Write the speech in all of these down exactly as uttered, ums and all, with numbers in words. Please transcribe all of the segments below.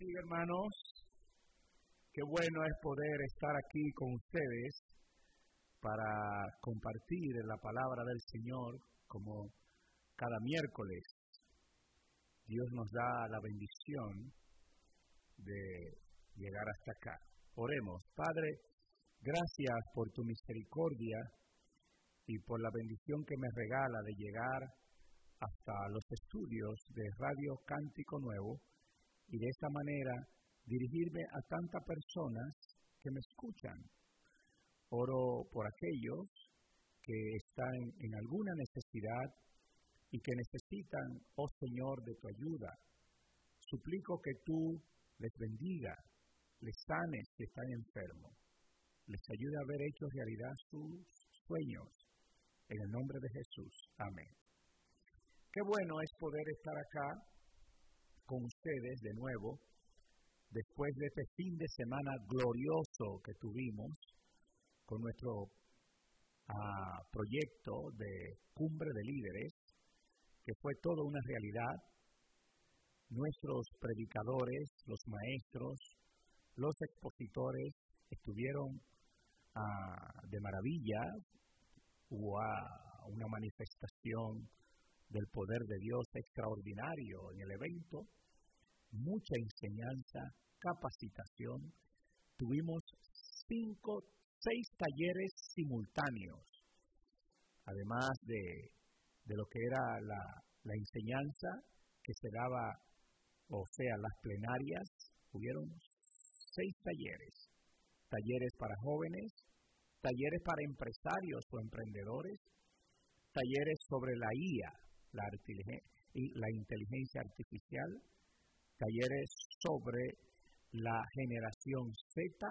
Sí, hermanos, qué bueno es poder estar aquí con ustedes para compartir la palabra del Señor como cada miércoles. Dios nos da la bendición de llegar hasta acá. Oremos. Padre, gracias por tu misericordia y por la bendición que me regala de llegar hasta los estudios de Radio Cántico Nuevo y de esta manera dirigirme a tantas personas que me escuchan. Oro por aquellos que están en alguna necesidad y que necesitan, oh Señor, de tu ayuda. Suplico que tú les bendiga, les sanes si están enfermos, les ayude a ver hechos realidad sus sueños. En el nombre de Jesús. Amén. Qué bueno es poder estar acá con ustedes de nuevo, después de este fin de semana glorioso que tuvimos con nuestro uh, proyecto de Cumbre de Líderes, que fue toda una realidad. Nuestros predicadores, los maestros, los expositores estuvieron uh, de maravilla. Hubo uh, una manifestación del poder de Dios extraordinario en el evento, mucha enseñanza, capacitación. Tuvimos cinco, seis talleres simultáneos, además de, de lo que era la, la enseñanza que se daba, o sea, las plenarias. Hubieron seis talleres, talleres para jóvenes, talleres para empresarios o emprendedores, talleres sobre la I A, la, la inteligencia artificial, talleres sobre la generación Z,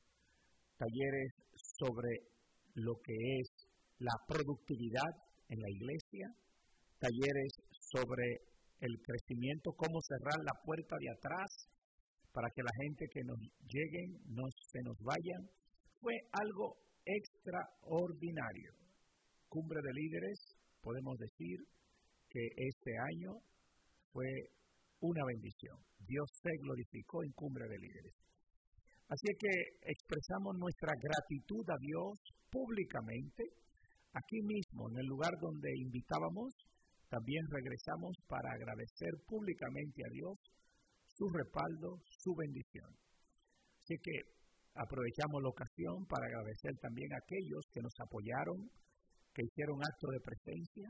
talleres sobre lo que es la productividad en la iglesia, talleres sobre el crecimiento, cómo cerrar la puerta de atrás para que la gente que nos lleguen no se nos vayan. Fue algo extraordinario. Cumbre de Líderes, podemos decir que este año fue una bendición. Dios se glorificó en Cumbre de Líderes. Así que expresamos nuestra gratitud a Dios públicamente, aquí mismo, en el lugar donde invitábamos. También regresamos para agradecer públicamente a Dios su respaldo, su bendición. Así que aprovechamos la ocasión para agradecer también a aquellos que nos apoyaron, que hicieron acto de presencia,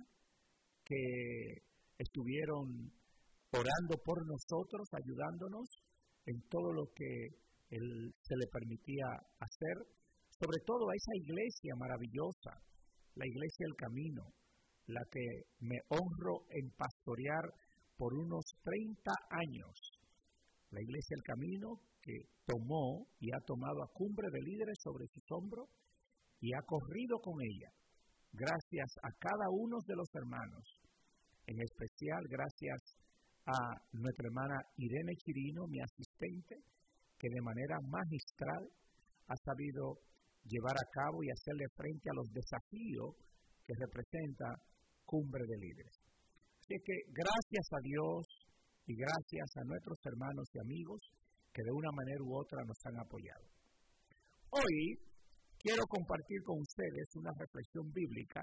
que estuvieron orando por nosotros, ayudándonos en todo lo que él, se le permitía hacer, sobre todo a esa iglesia maravillosa, la Iglesia del Camino, la que me honro en pastorear por unos treinta años. La Iglesia del Camino que tomó y ha tomado a Cumbre de Líderes sobre sus hombros y ha corrido con ella. Gracias a cada uno de los hermanos, en especial gracias a nuestra hermana Irene Chirino, mi asistente, que de manera magistral ha sabido llevar a cabo y hacerle frente a los desafíos que representa Cumbre de Líderes. Así que gracias a Dios y gracias a nuestros hermanos y amigos que de una manera u otra nos han apoyado. Hoy quiero compartir con ustedes una reflexión bíblica,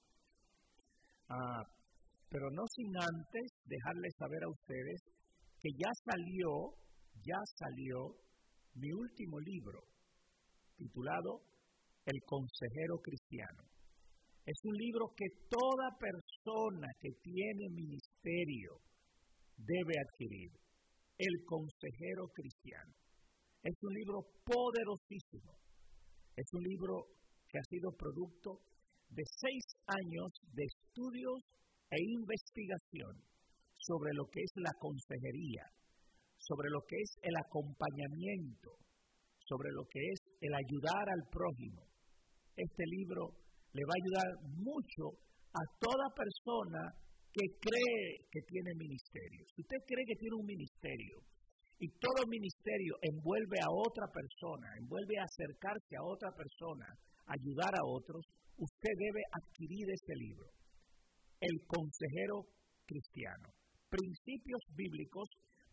uh, pero no sin antes dejarles saber a ustedes que ya salió, ya salió mi último libro, titulado El Consejero Cristiano. Es un libro que toda persona que tiene ministerio debe adquirir. El Consejero Cristiano. Es un libro poderosísimo. Es un libro que ha sido producto de seis años de estudios e investigación sobre lo que es la consejería, sobre lo que es el acompañamiento, sobre lo que es el ayudar al prójimo. Este libro le va a ayudar mucho a toda persona que cree que tiene ministerio. Si usted cree que tiene un ministerio y todo ministerio envuelve a otra persona, envuelve a acercarse a otra persona, ayudar a otros, usted debe adquirir este libro, El Consejero Cristiano. Principios bíblicos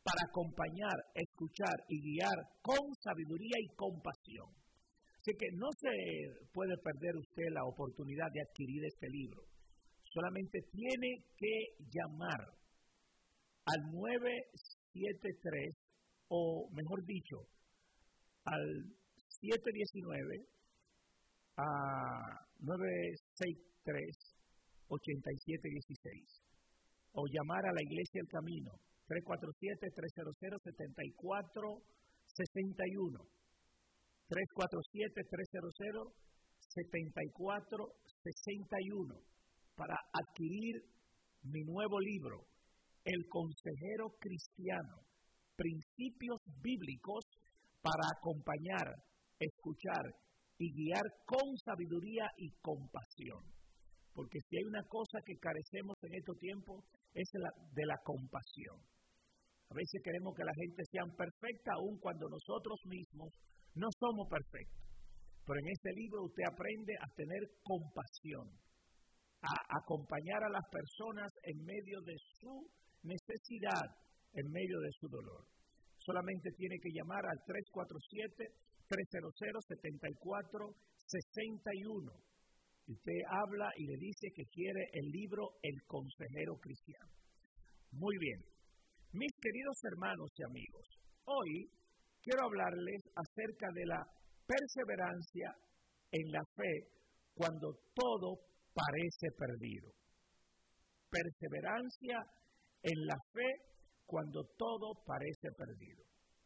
para acompañar, escuchar y guiar con sabiduría y compasión. Así que no se puede perder usted la oportunidad de adquirir este libro. Solamente tiene que llamar al nueve siete tres, o mejor dicho, al siete uno nueve a nueve seis tres ocho siete uno seis, o llamar a la Iglesia del Camino tres cuatro siete tres cero cero siete cuatro seis uno, tres cuatro siete tres cero cero siete cuatro seis uno, para adquirir mi nuevo libro, El Consejero Cristiano, Principios Bíblicos para acompañar, escuchar y guiar con sabiduría y compasión. Porque si hay una cosa que carecemos en estos tiempos, es la de la compasión. A veces queremos que la gente sea perfecta, aun cuando nosotros mismos no somos perfectos. Pero en este libro usted aprende a tener compasión, a acompañar a las personas en medio de su necesidad, en medio de su dolor. Solamente tiene que llamar al tres cuatro siete tres cero cero siete cuatro seis uno. Y usted habla y le dice que quiere el libro El Consejero Cristiano. Muy bien. Mis queridos hermanos y amigos, hoy quiero hablarles acerca de la perseverancia en la fe cuando todo parece perdido. Perseverancia en la fe cuando todo parece perdido.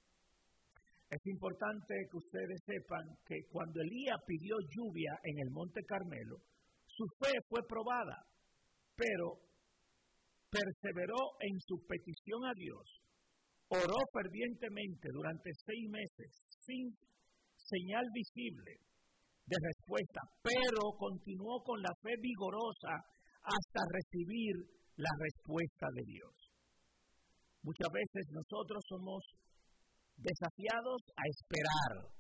Es importante que ustedes sepan que cuando Elías pidió lluvia en el Monte Carmelo, su fe fue probada, pero perseveró en su petición a Dios, oró fervientemente durante seis meses sin señal visible de respuesta, pero continuó con la fe vigorosa hasta recibir la respuesta de Dios. Muchas veces nosotros somos desafiados a esperar,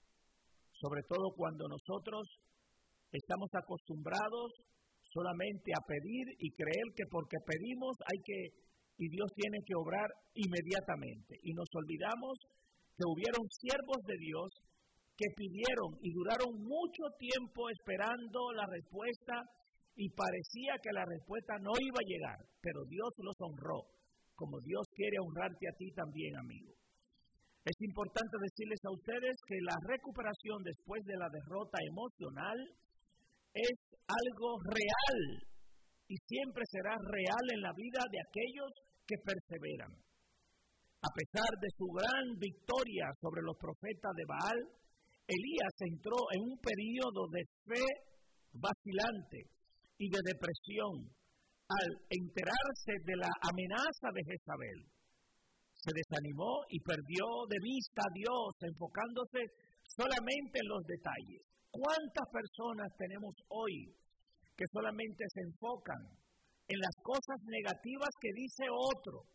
sobre todo cuando nosotros estamos acostumbrados solamente a pedir y creer que porque pedimos hay que, y Dios tiene que obrar inmediatamente. Y nos olvidamos que hubieron siervos de Dios que pidieron y duraron mucho tiempo esperando la respuesta y parecía que la respuesta no iba a llegar, pero Dios los honró, como Dios quiere honrarte a ti también, amigo. Es importante decirles a ustedes que la recuperación después de la derrota emocional es algo real y siempre será real en la vida de aquellos que perseveran. A pesar de su gran victoria sobre los profetas de Baal, Elías entró en un periodo de fe vacilante y de depresión al enterarse de la amenaza de Jezabel. Se desanimó y perdió de vista a Dios, enfocándose solamente en los detalles. ¿Cuántas personas tenemos hoy que solamente se enfocan en las cosas negativas que dice otro?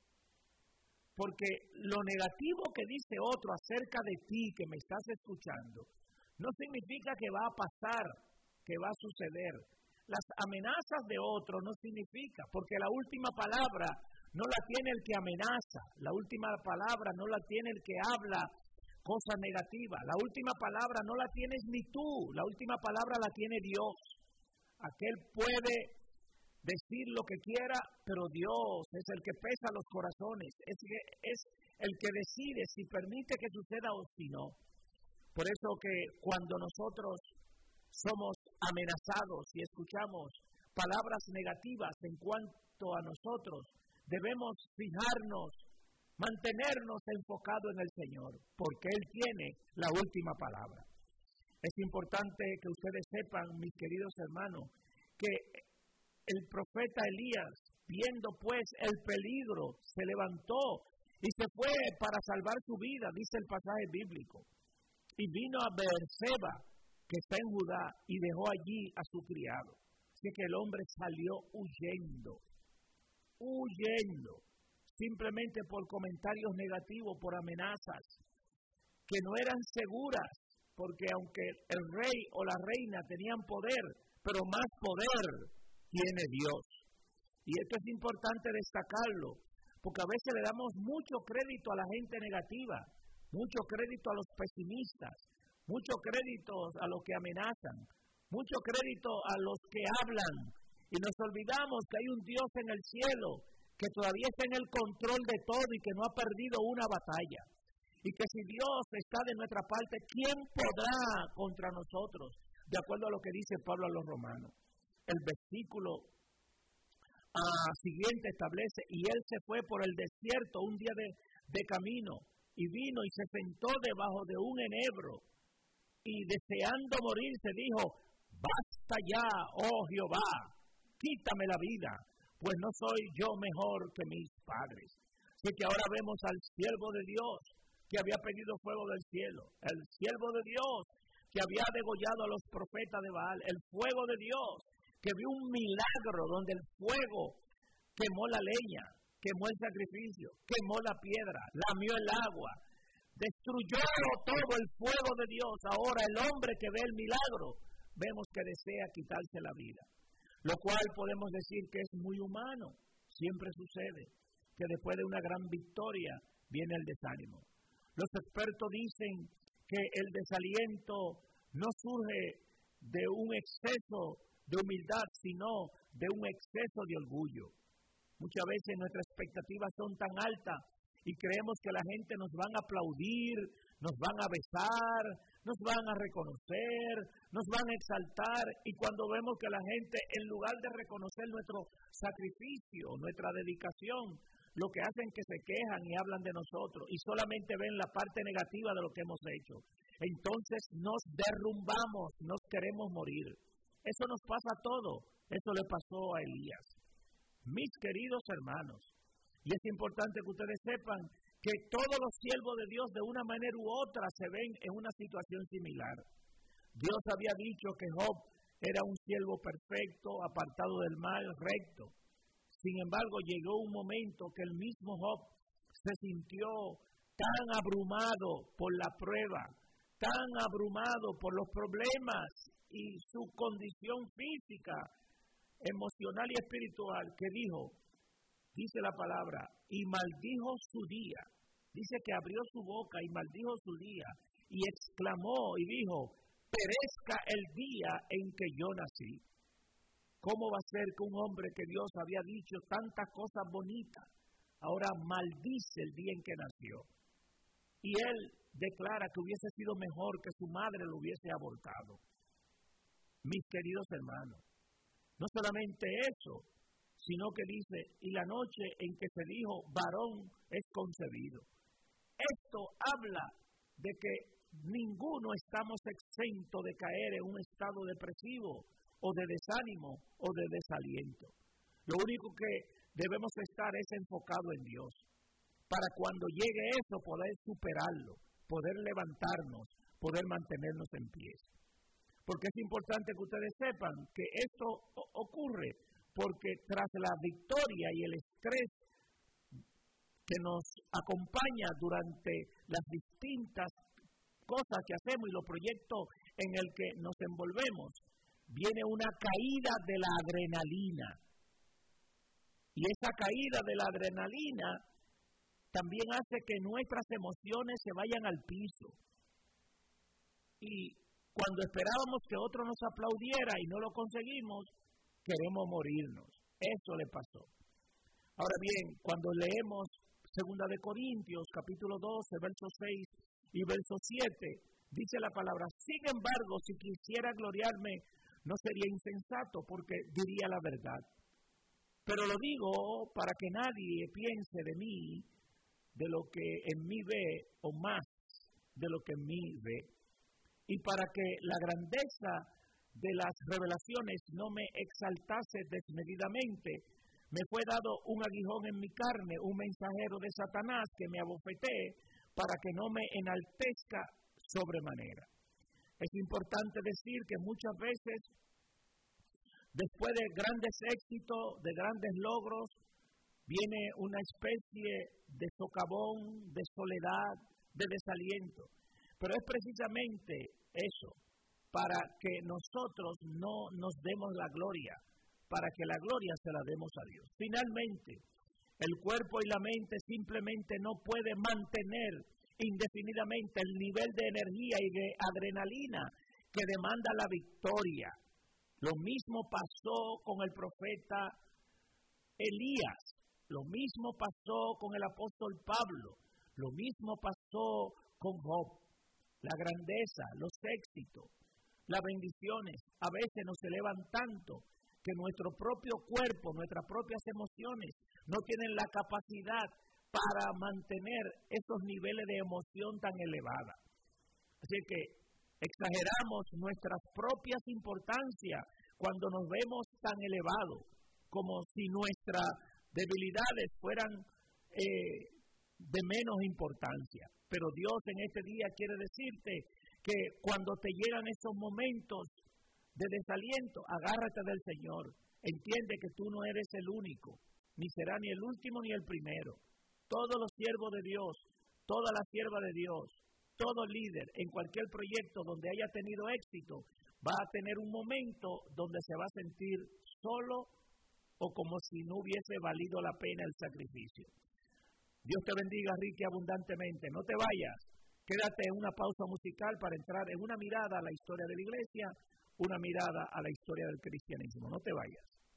Porque lo negativo que dice otro acerca de ti que me estás escuchando, no significa que va a pasar, que va a suceder. Las amenazas de otro no significa, porque la última palabra no la tiene el que amenaza, la última palabra no la tiene el que habla cosas negativas, la última palabra no la tienes ni tú, la última palabra la tiene Dios. Aquel puede decir lo que quiera, pero Dios es el que pesa los corazones, es, es el que decide si permite que suceda o si no. Por eso que cuando nosotros somos amenazados y escuchamos palabras negativas en cuanto a nosotros, debemos fijarnos, mantenernos enfocados en el Señor, porque Él tiene la última palabra. Es importante que ustedes sepan, mis queridos hermanos, que el profeta Elías, viendo pues el peligro, se levantó y se fue para salvar su vida, dice el pasaje bíblico. Y vino a Beerseba, que está en Judá, y dejó allí a su criado. Así que el hombre salió huyendo, huyendo, simplemente por comentarios negativos, por amenazas, que no eran seguras, porque aunque el rey o la reina tenían poder, pero más poder tiene Dios. Y esto es importante destacarlo, porque a veces le damos mucho crédito a la gente negativa, mucho crédito a los pesimistas, mucho crédito a los que amenazan, mucho crédito a los que hablan, y nos olvidamos que hay un Dios en el cielo que todavía está en el control de todo y que no ha perdido una batalla. Y que si Dios está de nuestra parte, ¿quién podrá contra nosotros? De acuerdo a lo que dice Pablo a los romanos. El versículo ah, siguiente establece, y él se fue por el desierto un día de, de camino, y vino y se sentó debajo de un enebro, y deseando morir se dijo, basta ya, oh Jehová, quítame la vida, pues no soy yo mejor que mis padres. Así que ahora vemos al siervo de Dios, que había pedido fuego del cielo, el siervo de Dios que había degollado a los profetas de Baal, el fuego de Dios que vio un milagro donde el fuego quemó la leña, quemó el sacrificio, quemó la piedra, lamió el agua, destruyó todo el fuego de Dios. Ahora el hombre que ve el milagro, vemos que desea quitarse la vida, lo cual podemos decir que es muy humano. Siempre sucede que después de una gran victoria viene el desánimo. Los expertos dicen que el desaliento no surge de un exceso de humildad, sino de un exceso de orgullo. Muchas veces nuestras expectativas son tan altas y creemos que la gente nos van a aplaudir, nos van a besar, nos van a reconocer, nos van a exaltar, y cuando vemos que la gente, en lugar de reconocer nuestro sacrificio, nuestra dedicación, lo que hacen es que se quejan y hablan de nosotros y solamente ven la parte negativa de lo que hemos hecho. Entonces nos derrumbamos, nos queremos morir. Eso nos pasa a todos. Eso le pasó a Elías. Mis queridos hermanos, y es importante que ustedes sepan que todos los siervos de Dios de una manera u otra se ven en una situación similar. Dios había dicho que Job era un siervo perfecto, apartado del mal, recto. Sin embargo, llegó un momento que el mismo Job se sintió tan abrumado por la prueba, tan abrumado por los problemas y su condición física, emocional y espiritual, que dijo, dice la palabra, y maldijo su día. Dice que abrió su boca y maldijo su día y exclamó y dijo, perezca el día en que yo nací. ¿Cómo va a ser que un hombre que Dios había dicho tantas cosas bonitas, ahora maldice el día en que nació? Y él declara que hubiese sido mejor que su madre lo hubiese abortado. Mis queridos hermanos, no solamente eso, sino que dice, y la noche en que se dijo, varón es concebido. Esto habla de que ninguno estamos exentos de caer en un estado depresivo, o de desánimo, o de desaliento. Lo único que debemos estar es enfocado en Dios, para cuando llegue eso poder superarlo, poder levantarnos, poder mantenernos en pie. Porque es importante que ustedes sepan que esto ocurre porque tras la victoria y el estrés que nos acompaña durante las distintas cosas que hacemos y los proyectos en el que nos envolvemos, viene una caída de la adrenalina. Y esa caída de la adrenalina también hace que nuestras emociones se vayan al piso. Y cuando esperábamos que otro nos aplaudiera y no lo conseguimos, queremos morirnos. Eso le pasó. Ahora bien, cuando leemos Segunda de Corintios, capítulo doce, verso seis y verso siete, dice la palabra, sin embargo, si quisiera gloriarme, no sería insensato, porque diría la verdad. Pero lo digo para que nadie piense de mí, de lo que en mí ve, o más de lo que en mí ve. Y para que la grandeza de las revelaciones no me exaltase desmedidamente, me fue dado un aguijón en mi carne, un mensajero de Satanás que me abofetee, para que no me enaltezca sobremanera. Es importante decir que muchas veces, después de grandes éxitos, de grandes logros, viene una especie de socavón, de soledad, de desaliento. Pero es precisamente eso, para que nosotros no nos demos la gloria, para que la gloria se la demos a Dios. Finalmente, El cuerpo y la mente simplemente no pueden mantener indefinidamente el nivel de energía y de adrenalina que demanda la victoria. Lo mismo pasó con el profeta Elías, lo mismo pasó con el apóstol Pablo, lo mismo pasó con Job. La grandeza, los éxitos, las bendiciones a veces nos elevan tanto que nuestro propio cuerpo, nuestras propias emociones no tienen la capacidad para mantener esos niveles de emoción tan elevadas. Así que exageramos nuestras propias importancias cuando nos vemos tan elevados, como si nuestras debilidades fueran eh, de menos importancia. Pero Dios en este día quiere decirte que cuando te llegan esos momentos de desaliento, agárrate del Señor. Entiende que tú no eres el único, ni será ni el último ni el primero. Todos los siervos de Dios, toda la sierva de Dios, todo líder en cualquier proyecto donde haya tenido éxito, va a tener un momento donde se va a sentir solo o como si no hubiese valido la pena el sacrificio. Dios te bendiga rica y abundantemente. No te vayas. Quédate en una pausa musical para entrar en una mirada a la historia de la iglesia, una mirada a la historia del cristianismo. No te vayas.